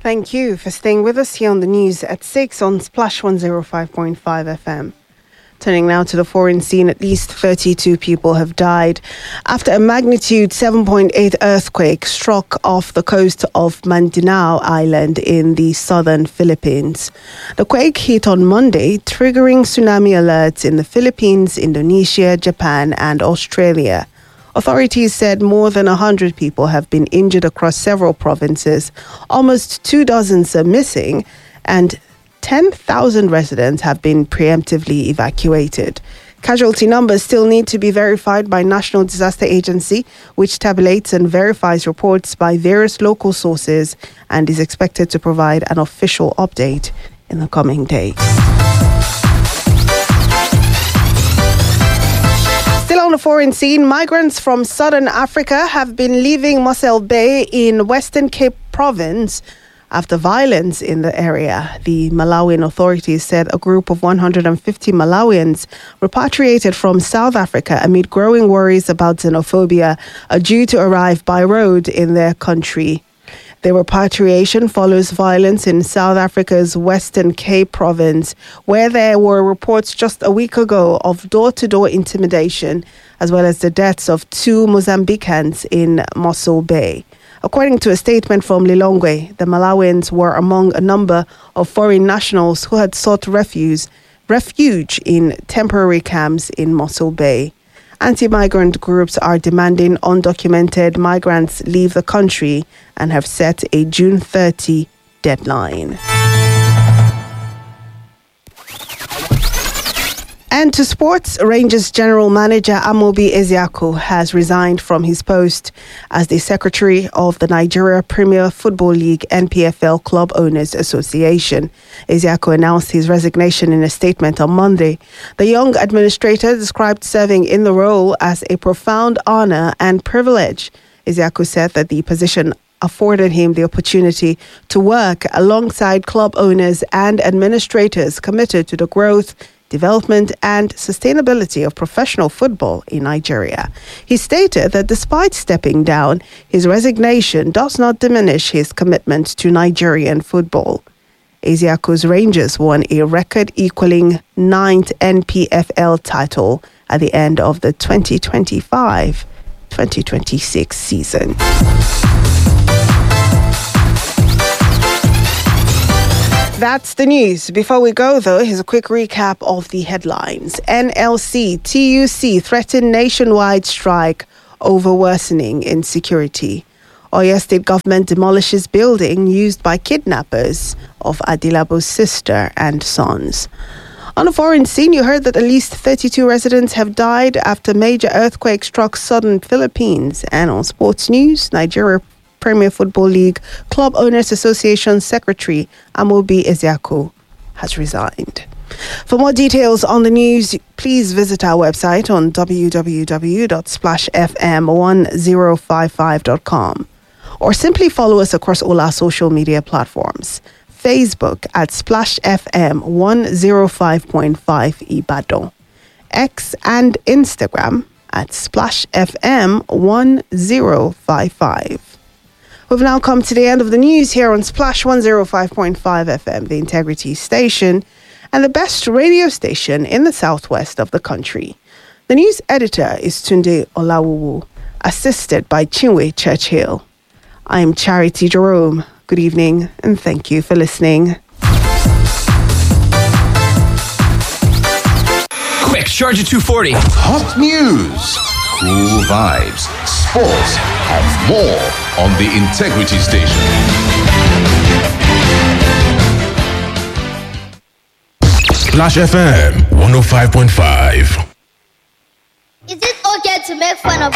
Thank you for staying with us here on the news at 6 on Splash 105.5 FM. Turning now to the foreign scene, at least 32 people have died after a magnitude 7.8 earthquake struck off the coast of Mindanao Island in the southern Philippines. The quake hit on Monday, triggering tsunami alerts in the Philippines, Indonesia, Japan, and Australia. Authorities said more than 100 people have been injured across several provinces, almost 24 are missing, and 10,000 residents have been preemptively evacuated. Casualty numbers still need to be verified by National Disaster Agency, which tabulates and verifies reports by various local sources and is expected to provide an official update in the coming days. Still on the foreign scene, migrants from southern Africa have been leaving Mossel Bay in Western Cape Province after violence in the area. The Malawian authorities said a group of 150 Malawians repatriated from South Africa amid growing worries about xenophobia are due to arrive by road in their country. The repatriation follows violence in South Africa's Western Cape Province, where there were reports just a week ago of door-to-door intimidation, as well as the deaths of 2 Mozambicans in Mossel Bay. According to a statement from Lilongwe, the Malawians were among a number of foreign nationals who had sought refuge in temporary camps in Mossel Bay. Anti-migrant groups are demanding undocumented migrants leave the country and have set a June 30 deadline. And to sports, Rangers General Manager Amobi Ezeaku has resigned from his post as the Secretary of the Nigeria Premier Football League NPFL Club Owners Association. Ezeaku announced his resignation in a statement on Monday. The young administrator described serving in the role as a profound honor and privilege. Ezeaku said that the position afforded him the opportunity to work alongside club owners and administrators committed to the growth, development and sustainability of professional football in Nigeria. He stated that despite stepping down, his resignation does not diminish his commitment to Nigerian football. Ezeaku's Rangers won a record-equaling 9th NPFL title at the end of the 2025-2026 season. That's the news. Before we go, though, here's a quick recap of the headlines. NLC, TUC threaten nationwide strike over worsening insecurity. Oyo State government demolishes building used by kidnappers of Adilabo's sister and sons. On a foreign scene, you heard that at least 32 residents have died after major earthquake struck southern Philippines. And on sports news, Nigeria Premier Football League Club Owners Association Secretary Amobi Ezeaku has resigned. For more details on the news, please visit our website on www.splashfm1055.com or simply follow us across all our social media platforms. Facebook at Splash FM 105.5 Ibadan, X and Instagram at Splash FM 1055. We've now come to the end of the news here on Splash 105.5 FM, the Integrity Station, and the best radio station in the southwest of the country. The news editor is Tunde Olawuwu, assisted by Chinwe Churchill. I am Charity Jerome. Good evening, and thank you for listening. Quick, charge at 240. Hot news, cool vibes, sports, and more on the Integrity Station. Splash FM 105.5. Is it okay to make fun of